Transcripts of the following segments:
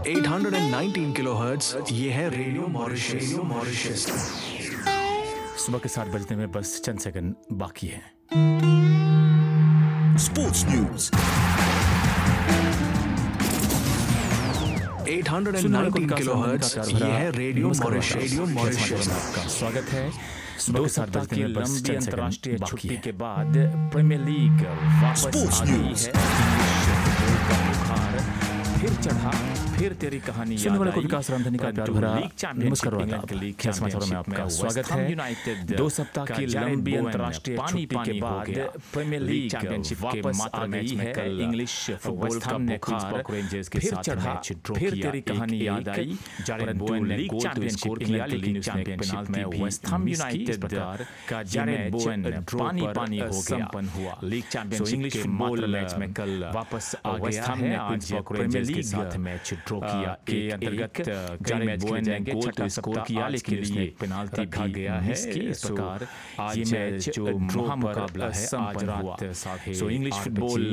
819 kilohertz, ये है radio Mauritius. सुबह के 7 बजने में बस चंद सेकंड बाकी है। स्पोर्ट्स न्यूज 819 किलोहर्ट्ज, ये है रेडियो मॉरिशस। आपका स्वागत है। सुबह के 7 बजने में बस चंद सेकंड बाकी है। के बाद प्रीमियर लीग वापस आ गई है। फिर चढ़ा, फिर तेरी कहानी याद आई। सुनने वाले को विकास रामधनी का प्यार भरा नमस्कार। खेल समाचारों में आपका स्वागत है। 2 सप्ताह की लंबी अंतर्राष्ट्रीय छुट्टी के बाद प्रीमियर लीग चैंपियनशिप वापस आ गई है। इंग्लिश फुटबॉल का बुखार फिर चढ़ा, फिर तेरी कहानी याद आई। जैरेड बोवेन ने गोल चैंपियनशिप किया, लेकिन चैंपियनशिप में वेस्ट हैम यूनाइटेड का जैरेड बोवेन पानी हो संपन्न हुआ। League championship English football match में कल वापस आ गया है। आज प्रीमियर लीग के साथ मैच ड्रॉ किया के अंतर्गत जैरेड बोवेन ने गोल स्कोर किया, लेकिन उसने पेनाल्टी रखा गया है। इस प्रकार आज ये मैच जो महामुकाबला है संपन्न हुआ। सो इंग्लिश फुटबॉल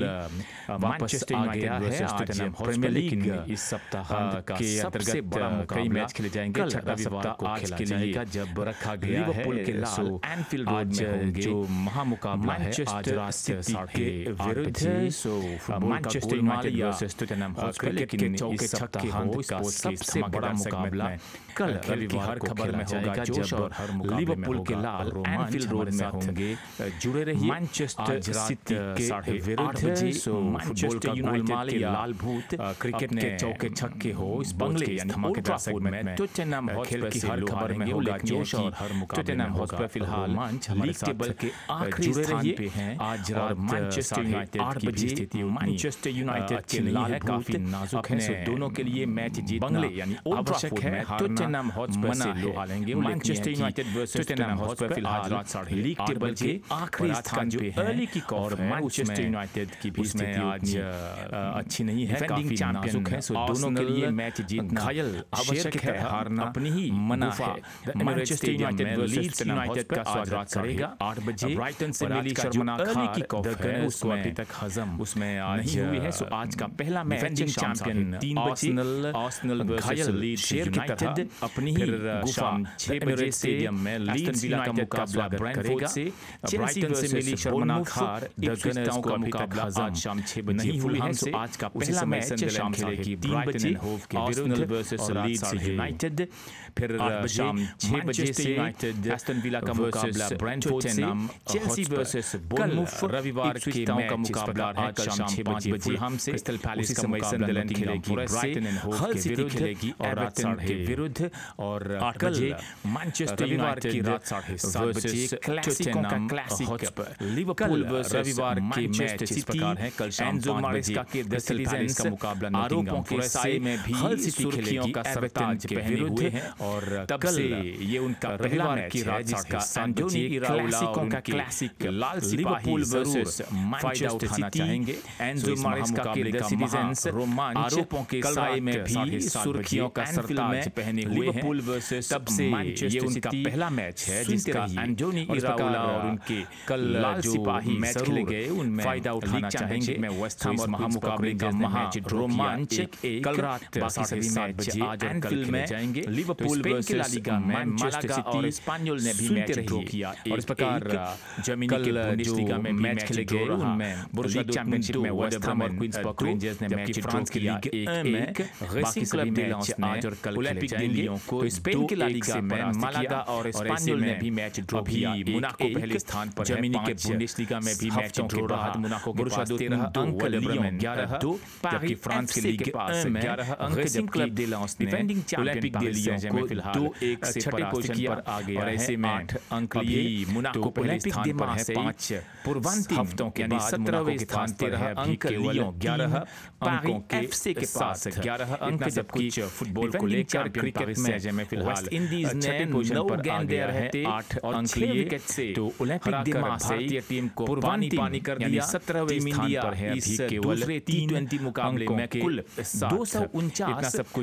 वापस आ गया है। आज प्रीमियर लीग इस सप्ताह के अंतर्गत कई मैच खेले जाएंगे। रविवार को खेला जाएगा जब रखा गया है लिवरपूल के लाल एनफील्ड रोड में होंगे जो महामुकाबला है। आज रात 8:30 के विरुद्ध सो Manchester United versus Tottenham Hotspur, लेकिन इस सप्ताह का सबसे बड़ा मुकाबला कल रविवार को खबर में होगा जब लिवरपूल के लाल एनफील्ड रोड में होंगे। जुड़े रहिए मैनचेस्टर सिटी के विरुद्ध। सो मैनचेस्टर यूनाइटेड के लाल भूत क्रिकेट के चौके छक्के हो इस बंगले यानी धमाकेदार सेगमेंट में टॉटनहम हॉटस्पर की हर खबर में होगा जोश और हर मुकाबले टॉटनहम हॉटस्पर फिलहाल लीग टेबल के आखिरी स्थान पे हैं। आज रात मैनचेस्टर यूनाइटेड 8 बजे स्थिति मैनचेस्टर यूनाइटेड के लाल काफी नाजुक है। सो दोनों के लिए मैच जीतना बंगले यानी आवश्यक है। टॉटनहम हॉटस्पर से लोहा लेंगे। Manchester United versus Tottenham Hotspur फिलहाल लीग टेबल के आखिरी स्थान पे है। अर्ली की और मैनचेस्टर यूनाइटेड की भी स्थिति आज अच्छी नहीं है, काफी नाजुक है। सो दोनों के लिए मैच जीतना घायल आवश्यक है, हारना अपनी ही मना है। मैनचेस्टर यूनाइटेड वर्सेस यूनाइटेड का आज रात करेगा 8 बजे। ब्राइटन से मिली अर्ली की कॉफ है, उसको अभी तक हजम उसमें नहीं हुई है। सो आज का पहला मैच चैंपियन 3 बजे आर्सेनल वर्सेस लीड्स यूनाइटेड अपनी ही गुफा 6 बजे स्टेडियम में लीड्स यूनाइटेड का मुकाबला ब्रेंटफोर्ड से। ब्राइटन से मिली शर्मनाक हार द गनर्स का मुकाबला आज शाम 6 बजे नहीं हुई है। सो आज का पहला मैच शाम खेलेगी 3 बजे आर्सेनल वर्सेस लीड्स यूनाइटेड। फिर शाम 6 बजे से एस्टन विला का मुकाबला ब्रेंटफोर्ड से। चेल्सी वर्सेस बोर्नमूथ रविवार के मैच का मुकाबला आज शाम 6 बजे फुलहैम से। क्रिस्टल पैलेस का मुकाबला सनडरलैंड खेलेगी ब्राइटन एंड होव के विरुद्ध और एवरटन के विरुद्ध। और 8 बजे मैनचेस्टर यूनाइटेड की रात 7:30 बजे क्लासिको का क्लासिक लिवरपूल वर्सेस रविवार के मैच इस प्रकार है। कल शाम 5 बजे के द सिटीजन्स का मुकाबला नॉटिंघम फॉरेस्ट में भी हल सिटी खेलेगी एवरटन के विरुद्ध। और तब से ये उनका पहला मैच है जिसका एंटोनी इराओला का क्लासिक लाल Liverpool versus Manchester city. Enzo Maresca के द सिटीजन्स रोमांच आरोपों के साए में भी सुर्खियों का सरताज पहने हुए हैं। लिवरपूल वर्सेस तब से ये उनका पहला मैच है जिसका एंटोनी इराओला और उनके कल लाल सिपाही मैच खेले गए उनमें फायदा उठाना चाहेंगे। में वेस्ट हैम और महामुकाबले का मैच रोमांच कल रात 7:30 बजे आज एनफील्ड में जाएंगे। लिवरपूल वर्सेस ला लीगा में मैनचेस्टर सिटी और स्पेनियोल ने भी मैच ड्रॉ किया। और इस प्रकार जर्मनी के बुंडेसलीगा में मैच खेले गए उनमें बोरुसिया चैंपियनशिप में वेस्ट हैम और क्वींस पार्क रेंजर्स ने मैच फ्रांस की लीग 1 में रेसिंग क्लब दे लॉन्स आज और कल ओलंपिक दे लियों को स्पेन के ला लीगा में मालागा और स्पेनियोल ने भी मैच ड्रॉ किया। मोनाको पहले स्थान पर है। जर्मनी के बुंडेसलीगा में भी मैच ड्रॉ रहा। मोनाको के पास 13 अंक, लियोन 11, जबकि फ्रांस की लीग के पास 11 अंक। रेसिंग क्लब दे लॉन्स ने ओलंपिक दे लियों को फिलहाल 2-1 से छठी पोजीशन पर आ गया है। ऐसे में 8 अंक लिए मोनाको पहले स्थान पर है 5 पूर्वांतिम हफ्तों के बाद 17वें स्थान पर है अंक लियों 11 अंकों के एफसी के पास 11 अंक। जब कुछ फुटबॉल को लेकर क्रिकेट में फिलहाल इंडीज ने 9 गेंद रहते 8 अंक लिए से तो ओलंपिक दिमाग से भारतीय टीम को पानी कर दिया। 17वें स्थान पर है। इस दूसरे T20 मुकाबले में कुल 249 इतना सब कुछ